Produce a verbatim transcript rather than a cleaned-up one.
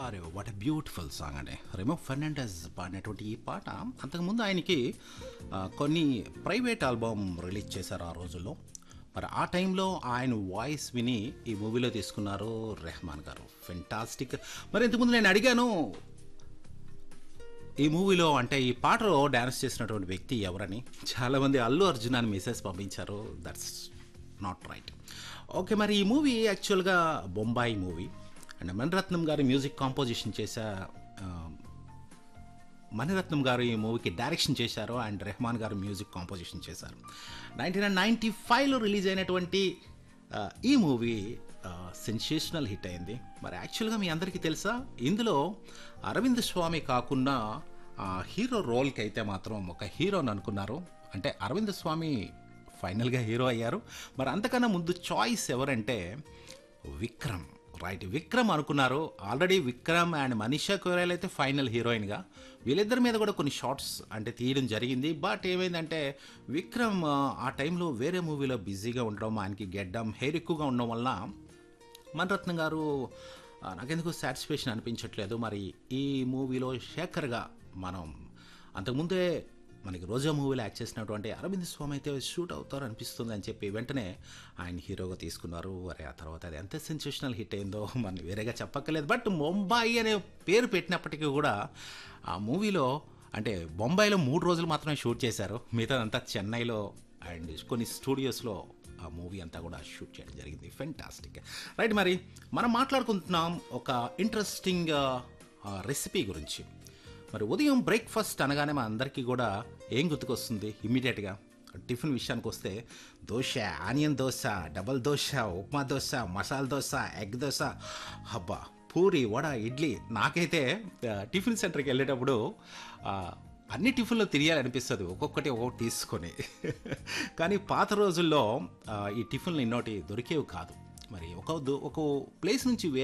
అరే what a beautiful song అండి. Remo Fernandez పాడినటువంటి ఈ పాట అంతకుముందు ఆయనకి ఆ, కొన్ని ప్రైవేట్ ఆల్బమ్ రిలీజ్ చేశారు ఆ రోజుల్లో. మరి ఆ టైంలో ఆయన వాయిస్ విని ఈ మూవీలో తీసుకున్నారు రెహమాన్ గారు. ఫెంటాస్టిక్. మరి ఇంతకుముందు నేను అడిగాను ఈ మూవీలో అంటే ఈ పాటలో డ్యాన్స్ చేసినటువంటి వ్యక్తి ఎవరని. చాలామంది అల్లు అర్జున్ అని మెసేజ్ పంపించారు. That's not right. ఓకే, మరి ఈ మూవీ యాక్చువల్గా బొంబాయి మూవీ అండ్ మణిరత్నం గారు మ్యూజిక్ కాంపోజిషన్ చేశా. ఆ, మణిరత్నం గారు ఈ మూవీకి డైరెక్షన్ చేశారు అండ్ రెహమాన్ గారు మ్యూజిక్ కాంపోజిషన్ చేశారు. నైన్టీన్ నైంటీ ఫైవ్లో రిలీజ్ అయినటువంటి ఆ, ఈ మూవీ సెన్సేషనల్ హిట్ అయింది. మరి యాక్చువల్గా మీ అందరికీ తెలుసా, ఇందులో అరవింద్ స్వామి కాకుండా ఆ, హీరో రోల్కి అయితే మాత్రం ఒక హీరోని అనుకున్నారు. అంటే అరవింద్ స్వామి ఫైనల్గా హీరో అయ్యారు. మరి అంతకన్నా ముందు చాయిస్ ఎవరంటే విక్రమ్. రైట్, విక్రమ్ అనుకున్నారు. ఆల్రెడీ విక్రమ్ అండ్ మనీషా కొయిరాలా అయితే ఫైనల్ హీరోయిన్గా, వీళ్ళిద్దరి మీద కూడా కొన్ని షార్ట్స్ అంటే తీయడం జరిగింది. బట్ ఏమైందంటే విక్రమ్ ఆ, ఆ టైంలో వేరే మూవీలో బిజీగా ఉండడం, ఆయనకి గెడ్డం హెయిర్ ఎక్కువగా ఉండడం వల్ల మణిరత్నం గారు ఆ, నాకెందుకు సాటిస్ఫాక్షన్ అనిపించట్లేదు. మరి ఈ మూవీలో శేఖర్గా మనం అంతకుముందే మనకి రోజా మూవీలో యాక్ట్ చేసినటువంటి అరవింద్ స్వామి అయితే షూట్ అవుతారు అనిపిస్తుంది అని చెప్పి వెంటనే ఆయన హీరోగా తీసుకున్నారు. మరి ఆ తర్వాత అది ఎంత సెన్సేషనల్ హిట్ అయిందో మనం వేరేగా చెప్పక్కర్లేదు. బట్ బొంబాయి అనే పేరు పెట్టినప్పటికీ కూడా ఆ మూవీలో అంటే బొంబాయిలో మూడు రోజులు మాత్రమే షూట్ చేశారు. మిగతాదంతా చెన్నైలో అండ్ కొన్ని స్టూడియోస్లో ఆ మూవీ అంతా కూడా షూట్ చేయడం జరిగింది. ఫెంటాస్టిక్. రైట్, మరి మనం మాట్లాడుకుంటున్నాం ఒక ఇంట్రెస్టింగ్ రెసిపీ గురించి. మరి ఉదయం బ్రేక్ఫాస్ట్ అనగానే మా అందరికీ కూడా ఏం గుర్తుకొస్తుంది ఇమ్మీడియట్గా? టిఫిన్ విషయానికి వస్తే dosa, onion dosa, double dosa, upma dosa, masala dosa, egg dosa, హబ్బా, పూరి, వడ, ఇడ్లీ. నాకైతే ఆ, టిఫిన్ సెంటర్కి వెళ్ళేటప్పుడు ఆ, అన్ని టిఫిన్లో తిరియాలనిపిస్తుంది, ఒక్కొక్కటి ఒక్కొక్కటి తీసుకొని. కానీ పాత రోజుల్లో ఆ, ఈ టిఫిన్లు ఇన్నోటి దొరికేవి కాదు. మరి ఒక దో- ఒక ప్లేస్ నుంచి